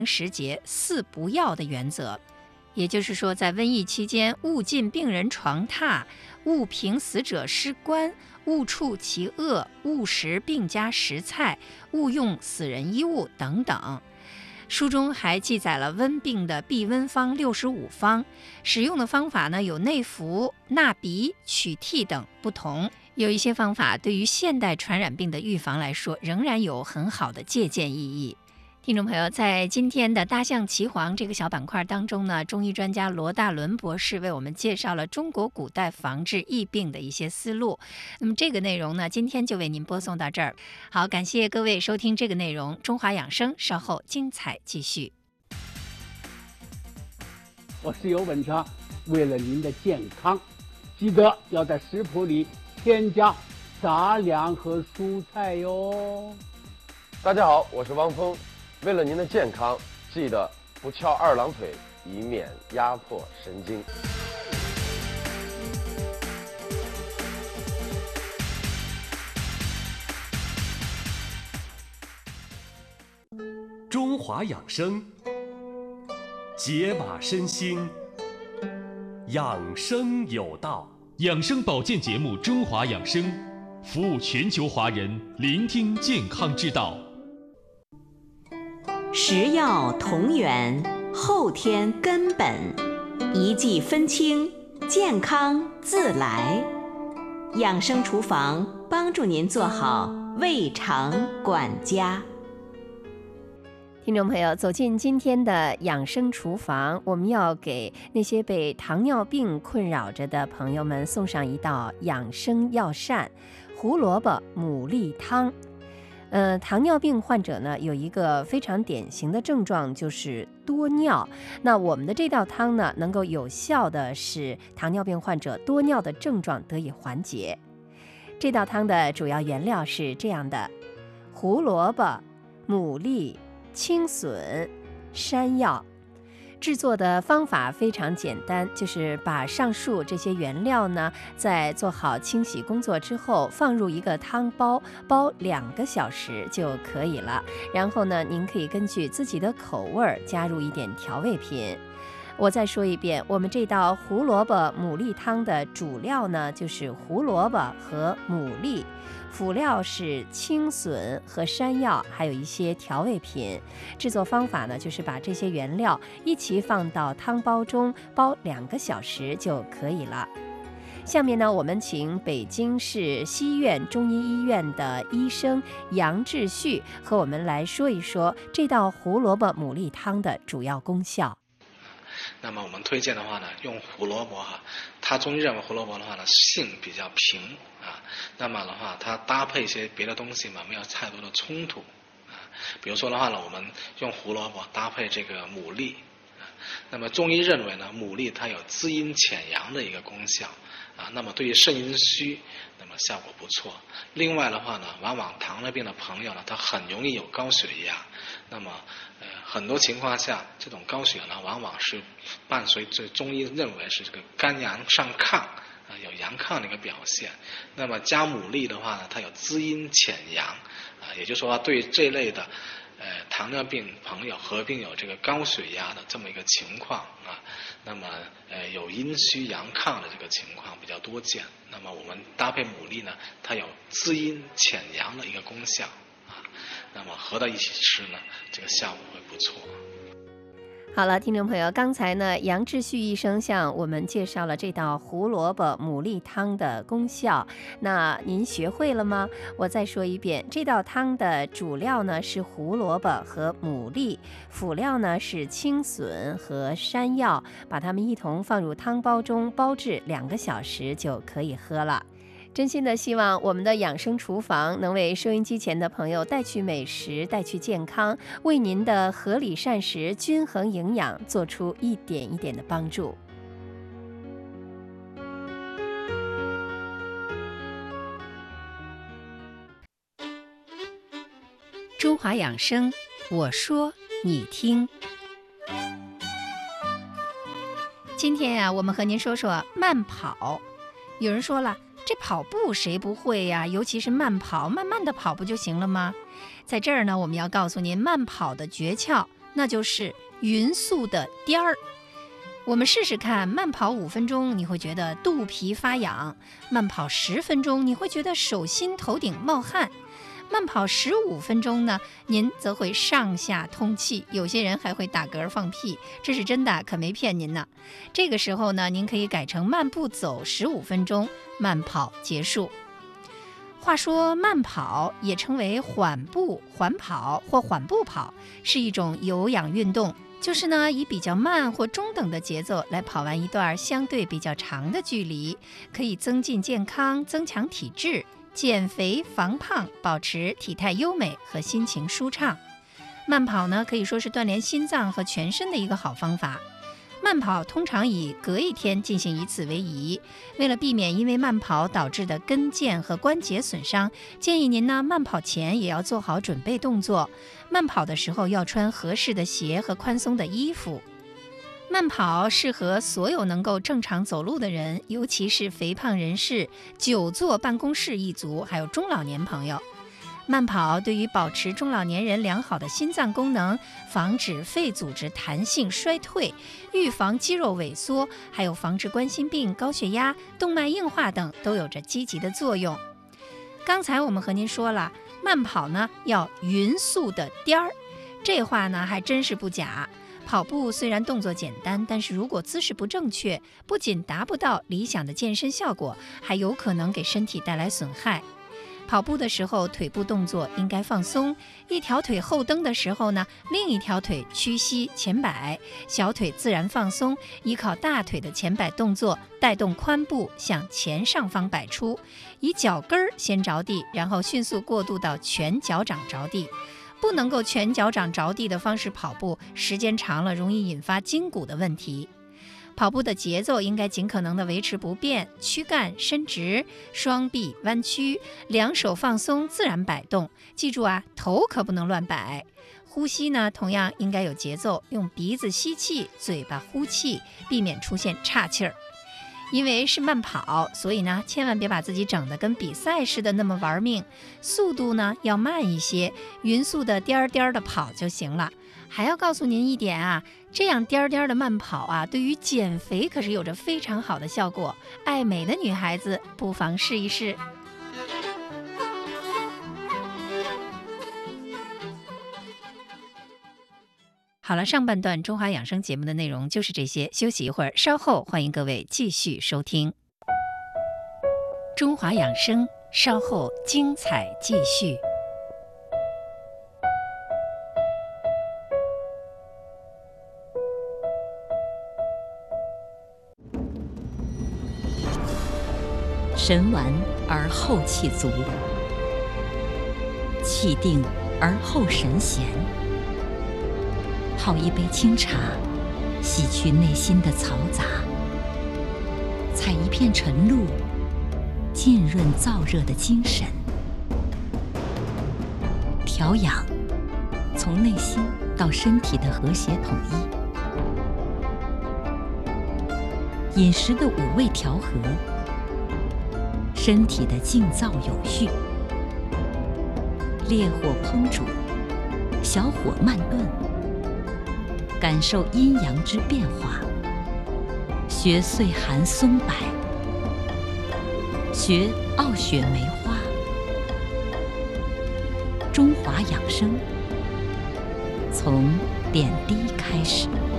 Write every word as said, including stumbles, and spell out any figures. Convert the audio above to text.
时节四不要的原则。也就是说，在瘟疫期间，勿进病人床榻，勿凭死者尸棺，勿触其恶，勿食病家食菜，勿用死人衣物等等。书中还记载了温病的避瘟方六十五方，使用的方法呢有内服、纳鼻、取涕等不同。有一些方法对于现代传染病的预防来说，仍然有很好的借鉴意义。听众朋友，在今天的大象岐黄这个小板块当中呢，中医专家罗大伦博士为我们介绍了中国古代防治疫病的一些思路。那么这个内容呢，今天就为您播送到这儿。好，感谢各位收听这个内容，中华养生稍后精彩继续。 我是尤文昌，为了您的健康，记得要在食谱里添加杂粮和蔬菜哟。 大家好，我是汪峰。为了您的健康，记得不翘二郎腿，以免压迫神经。 中华养生，解码身心，养生有道。 养生保健节目《中华养生》，服务全球华人，聆听健康之道。 食药同源，后天根本，一剂分清，健康自来。养生厨房帮助您做好胃肠管家。 听众朋友，走进今天的养生厨房，我们要给那些被糖尿病困扰着的朋友们送上一道养生药膳——胡萝卜牡蛎汤。呃，糖尿病患者呢有一个非常典型的症状，就是多尿。那我们的这道汤呢，能够有效的使糖尿病患者多尿的症状得以缓解。这道汤的主要原料是这样的：胡萝卜、牡蛎、青笋、山药。制作的方法非常简单，就是把上述这些原料呢，在做好清洗工作之后，放入一个汤包，煲两个小时就可以了。然后呢，您可以根据自己的口味加入一点调味品。我再说一遍，我们这道胡萝卜牡蛎汤的主料呢，就是胡萝卜和牡蛎，辅料是青笋和山药，还有一些调味品。制作方法呢，就是把这些原料一起放到汤包中，煲两个小时就可以了。下面呢，我们请北京市西苑中医医院的医生杨志旭和我们来说一说这道胡萝卜牡蛎汤的主要功效。 那么我们推荐的话呢，用胡萝卜哈，它中医认为胡萝卜的话呢，性比较平啊，那么的话它搭配一些别的东西嘛，没有太多的冲突啊。比如说的话呢，我们用胡萝卜搭配这个牡蛎啊，那么中医认为呢，牡蛎它有滋阴潜阳的一个功效啊，那么对于肾阴虚，那么效果不错。另外的话呢，往往糖尿病的朋友呢，他很容易有高血压，那么呃很多情况下，这种高血压呢，往往是伴随着中医认为是这个肝阳上亢啊，有阳亢的一个表现。那么加牡蛎的话呢，它有滋阴潜阳啊，也就是说对于这类的呃糖尿病朋友合并有这个高血压的这么一个情况啊，那么呃有阴虚阳亢的这个情况比较多见。那么我们搭配牡蛎呢，它有滋阴潜阳的一个功效啊，那么合到一起吃呢，这个效果会不错。 好了，听众朋友，刚才呢，杨志旭医生向我们介绍了这道胡萝卜牡蛎汤的功效。那您学会了吗？我再说一遍，这道汤的主料呢是胡萝卜和牡蛎，辅料呢是青笋和山药，把它们一同放入汤包中，煲制两个小时就可以喝了。真心的希望我们的养生厨房能为收音机前的朋友带去美食，带去健康，为您的合理膳食、均衡营养做出一点一点的帮助。中华养生，我说你听。今天呀、啊，我们和您说说慢跑。有人说了，这跑步谁不会呀？尤其是慢跑，慢慢的跑不就行了吗？在这儿呢，我们要告诉您慢跑的诀窍， 那就是匀速的颠儿。我们试试看，慢跑五分钟，你会觉得肚皮发痒；慢跑十分钟，你会觉得手心头顶冒汗；慢跑十五分钟呢，您则会上下通气，有些人还会打嗝放屁，这是真的，可没骗您呢。这个时候呢，您可以改成慢步走十五分钟，慢跑结束。话说慢跑也称为缓步、缓跑或缓步跑，是一种有氧运动，就是呢以比较慢或中等的节奏来跑完一段相对比较长的距离，可以增进健康、增强体质、减肥防胖、保持体态优美和心情舒畅。慢跑呢可以说是锻炼心脏和全身的一个好方法。慢跑通常以隔一天进行一次为宜，为了避免因为慢跑导致的跟腱和关节损伤，建议您呢慢跑前也要做好准备动作。慢跑的时候要穿合适的鞋和宽松的衣服。慢跑适合所有能够正常走路的人，尤其是肥胖人士、久坐办公室一族，还有中老年朋友。慢跑对于保持中老年人良好的心脏功能，防止肺组织弹性衰退，预防肌肉萎缩，还有防治冠心病、高血压、动脉硬化等都有着积极的作用。刚才我们和您说了，慢跑呢要匀速的颠儿，这话呢还真是不假。跑步虽然动作简单，但是如果姿势不正确，不仅达不到理想的健身效果，还有可能给身体带来损害。跑步的时候，腿部动作应该放松，一条腿后蹬的时候呢，另一条腿屈膝前摆，小腿自然放松，依靠大腿的前摆动作带动髋部向前上方摆出，以脚跟儿先着地，然后迅速过渡到全脚掌着地。不能够全脚掌着地的方式跑步，时间长了容易引发筋骨的问题。跑步的节奏应该尽可能的维持不变，躯干伸直，双臂弯曲，两手放松，自然摆动。记住啊，头可不能乱摆。呼吸呢，同样应该有节奏，用鼻子吸气，嘴巴呼气，避免出现岔气儿。因为是慢跑，所以呢，千万别把自己整得跟比赛似的那么玩命，速度呢要慢一些，匀速的颠儿颠儿的跑就行了。还要告诉您一点啊，这样颠儿颠儿的慢跑啊，对于减肥可是有着非常好的效果。爱美的女孩子不妨试一试。好了，上半段中华养生节目的内容就是这些，休息一会儿，稍后欢迎各位继续收听。中华养生，稍后精彩继续。 神完而后气足，气定而后神闲。泡一杯清茶，洗去内心的嘈杂；采一片晨露，浸润燥热的精神。调养，从内心到身体的和谐统一。饮食的五味调和，身体的静躁有序。烈火烹煮，小火慢炖，感受阴阳之变化，学岁寒松柏，学傲雪梅花。中华养生，从点滴开始。